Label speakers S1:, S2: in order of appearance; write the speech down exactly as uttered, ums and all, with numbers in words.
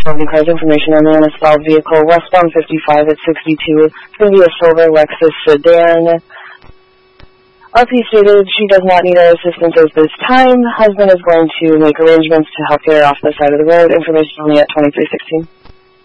S1: Seventy cars, information on the unstalled vehicle, westbound fifty-five at sixty-two. It's going to be a silver Lexus sedan. R P stated she does not need our assistance at this time. Husband is going to make arrangements to help get her off the side of the road. Information only at twenty-three sixteen.